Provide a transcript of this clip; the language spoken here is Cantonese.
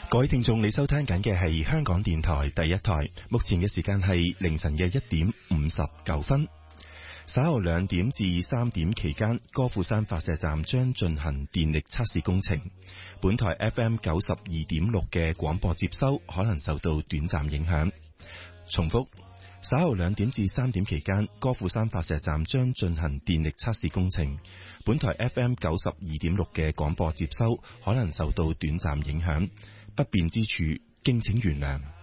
各位聽眾，你收聽緊嘅係香港電台第一台，目前嘅時間係凌晨嘅1點59分。稍後2點至3點期間，歌賦山發射站將進行電力測試工程。本台 FM 92.6嘅廣播接收可能受到短暫影響。重複，稍後2點至3點期間，歌賦山發射站將進行電力測試工程。本台 FM 92.6嘅廣播接收可能受到短暫影響，不便之處敬請原諒。